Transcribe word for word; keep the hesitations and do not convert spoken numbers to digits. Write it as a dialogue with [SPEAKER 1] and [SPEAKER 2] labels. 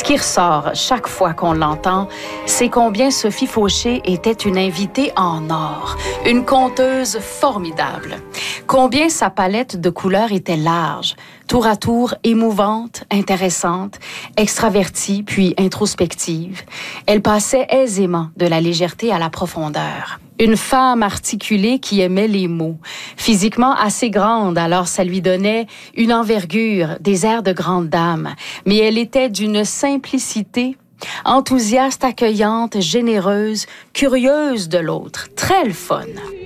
[SPEAKER 1] qui ressort chaque fois qu'on l'entend, c'est combien Sophie Fauché était une invitée en or, une conteuse formidable. Combien sa palette de couleurs était large, tour à tour émouvante, intéressante, extravertie puis introspective. Elle passait aisément de la légèreté à la profondeur. Une femme articulée qui aimait les mots, physiquement assez grande, alors ça lui donnait une envergure, des airs de grande dame, mais elle était d'une simplicité, enthousiaste, accueillante, généreuse, curieuse de l'autre, très le fun.